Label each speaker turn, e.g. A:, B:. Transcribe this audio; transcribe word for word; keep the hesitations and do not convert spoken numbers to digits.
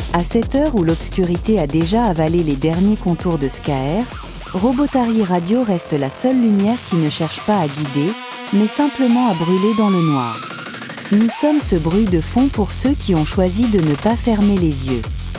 A: À cette heure où l'obscurité a déjà avalé les derniers contours de Skaer, Robotari Radio reste la seule lumière qui ne cherche pas à guider, mais simplement à brûler dans le noir. Nous sommes ce bruit de fond pour ceux qui ont choisi de ne pas fermer les yeux.